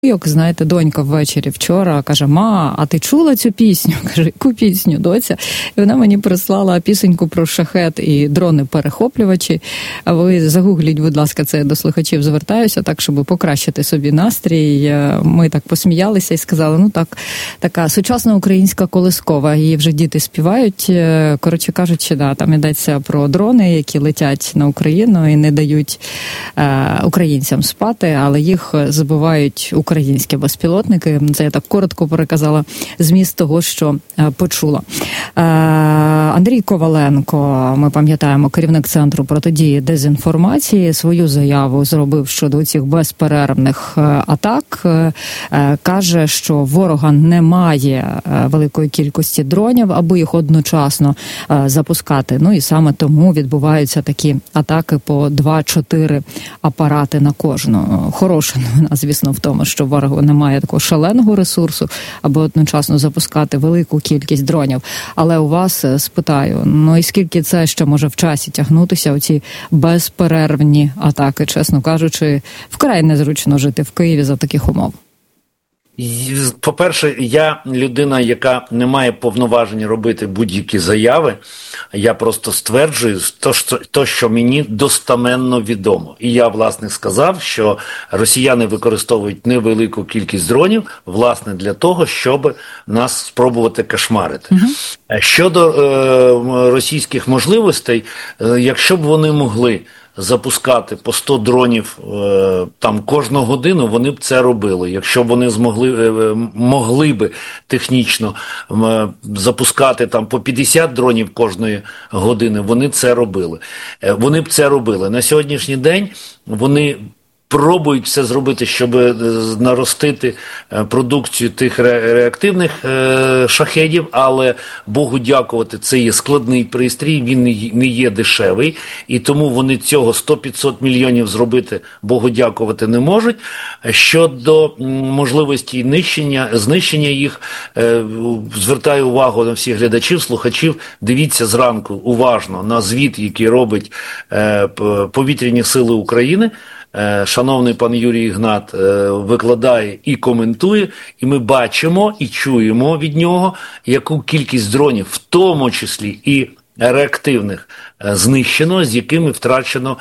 Знаєте, донька ввечері вчора каже: «Ма, а ти чула цю пісню?» Каже: «Яку пісню, доця?» І вона мені прислала пісеньку про шахет і дрони-перехоплювачі. А ви загугліть, будь ласка, це до слухачів звертаюся, так, щоб покращити собі настрій. Ми так посміялися і сказали, ну так, така сучасна українська колискова, її вже діти співають. Коротше кажучи, да, там йдеться про дрони, які летять на Україну і не дають українцям спати, але їх збивають українські безпілотники. Це я так коротко переказала зміст того, що почула. Андрій Коваленко, ми пам'ятаємо, керівник Центру протидії дезінформації, свою заяву зробив щодо цих безперервних атак. Каже, що ворога немає великої кількості дронів, аби їх одночасно запускати. Ну і саме тому відбуваються такі атаки по 2-4 апарати на кожну. Хороша новина, звісно, в тому, що ворогу немає такого шаленого ресурсу, аби одночасно запускати велику кількість дронів. Але у вас спитаю, ну і скільки це ще може в часі тягнутися, оці безперервні атаки, чесно кажучи, вкрай незручно жити в Києві за таких умов. По-перше, я людина, яка не має повноважень робити будь-які заяви. Я просто стверджую то, що мені достеменно відомо. І я, власне, сказав, що росіяни використовують невелику кількість дронів, власне, для того, щоб нас спробувати кошмарити. Щодо російських можливостей, якщо б вони могли запускати по 100 дронів там кожну годину, вони б це робили. Якщо б вони могли би технічно запускати там по 50 дронів кожної години, вони це робили. Вони б це робили. На сьогоднішній день вони пробують все зробити, щоб наростити продукцію тих реактивних шахедів, але, Богу дякувати, це є складний пристрій, він не є дешевий, і тому вони цього 100-500 мільйонів зробити, Богу дякувати, не можуть. Щодо можливості знищення їх, звертаю увагу на всіх глядачів, слухачів, дивіться зранку уважно на звіт, який робить Повітряні сили України. Шановний пан Юрій Ігнат викладає і коментує, і ми бачимо і чуємо від нього, яку кількість дронів, в тому числі і реактивних, знищено, з якими втрачено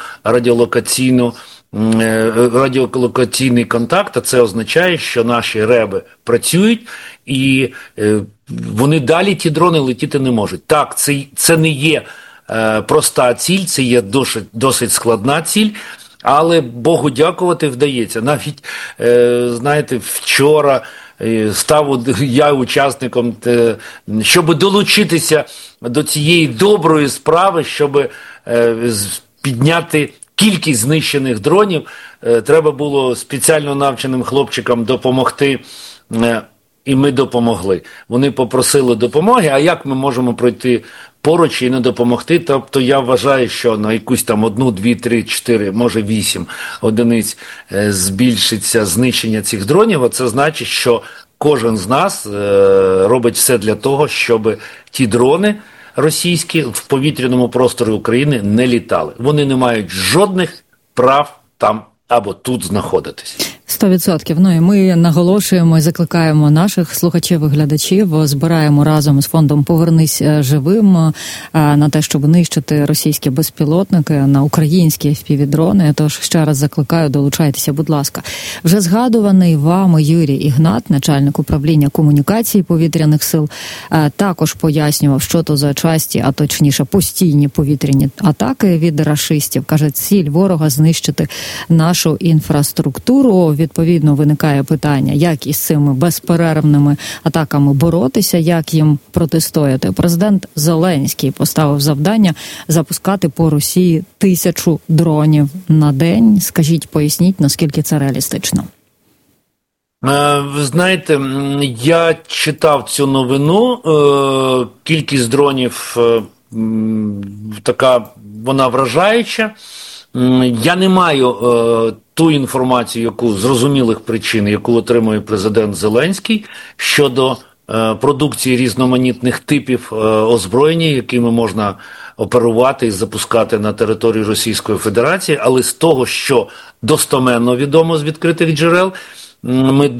радіолокаційний контакт, а це означає, що наші реби працюють і вони далі, ті дрони, летіти не можуть. Так, це не є проста ціль, це є досить складна ціль, але, Богу дякувати, вдається. Навіть, знаєте, вчора став я учасником, щоб долучитися до цієї доброї справи, щоб підняти кількість знищених дронів, треба було спеціально навченим хлопчикам допомогти, і ми допомогли. Вони попросили допомоги, а як ми можемо пройти поруч і не допомогти? Тобто я вважаю, що на якусь там 1, 2, 3, 4, може 8 одиниць збільшиться знищення цих дронів, а це значить, що кожен з нас робить все для того, щоб ті дрони російські в повітряному просторі України не літали. Вони не мають жодних прав там або тут знаходитись. 100%. Ну і ми наголошуємо і закликаємо наших слухачів і глядачів, збираємо разом з фондом «Повернись живим» на те, щоб нищити російські безпілотники, на українські FPV-дрони. Тож ще раз закликаю, долучайтеся, будь ласка. Вже згадуваний вами Юрій Ігнат, начальник управління комунікації повітряних сил, також пояснював, що то за часті, а точніше постійні повітряні атаки від рашистів. Каже, ціль ворога знищити нашу інфраструктуру. Відповідно, виникає питання, як із цими безперервними атаками боротися, як їм протистояти. Президент Зеленський поставив завдання запускати по Росії 1000 дронів на день. Скажіть, поясніть, наскільки це реалістично? Ви знаєте, я читав цю новину, кількість дронів така, вона вражаюча. Я не маю ту інформацію, яку з зрозумілих причин, яку отримує президент Зеленський щодо продукції різноманітних типів озброєння, якими можна оперувати і запускати на території Російської Федерації, але з того, що достеменно відомо з відкритих джерел, ми